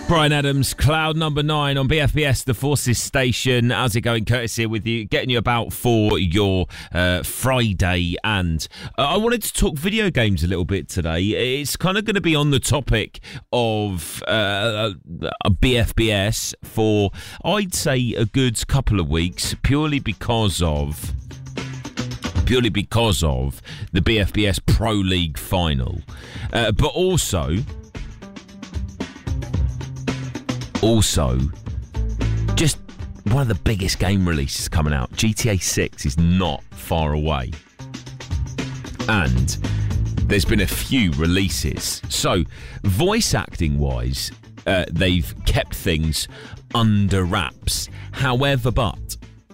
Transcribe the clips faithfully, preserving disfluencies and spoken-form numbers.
Brian Adams, Cloud Number Nine on B F B S, the Forces Station. How's it going? Curtis here with you, getting you about for your uh, Friday. And uh, I wanted to talk video games a little bit today. It's kind of going to be on the topic of uh, B F B S for, I'd say, a good couple of weeks, purely because of... purely because of the B F B S Pro League final. Uh, but also... Also, just one of the biggest game releases coming out. G T A six is not far away. And there's been a few releases. So, voice acting wise, uh, they've kept things under wraps. However, but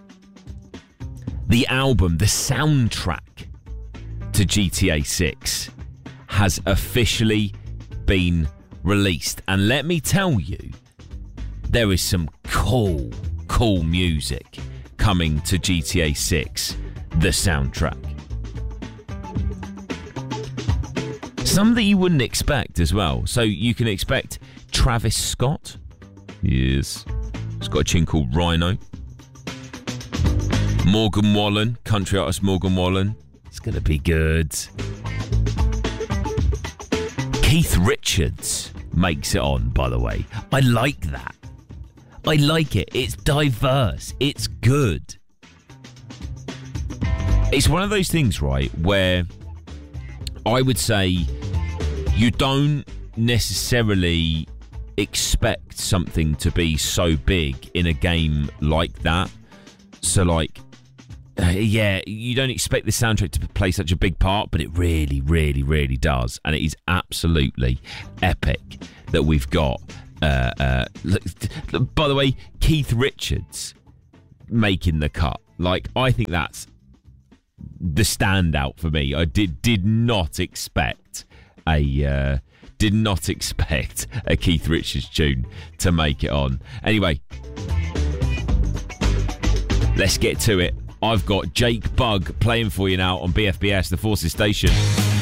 the album, the soundtrack to G T A six has officially been released. And let me tell you, there is some cool, cool music coming to G T A six, the soundtrack. Some that you wouldn't expect as well. So you can expect Travis Scott. Yes. He's got a tune called Rhino. Morgan Wallen, country artist Morgan Wallen. It's going to be good. Keith Richards makes it on, by the way. I like that. I like it. It's diverse. It's good. It's one of those things, right, where I would say you don't necessarily expect something to be so big in a game like that. So, like, uh, yeah, you don't expect the soundtrack to play such a big part, but it really, really, really does. And it is absolutely epic that we've got... Uh, uh, look, look, by the way, Keith Richards making the cut. Like, I think that's the standout for me. I did did not expect a uh, did not expect a Keith Richards tune to make it on. Anyway, let's get to it. I've got Jake Bugg playing for you now on B F B S, the Forces Station.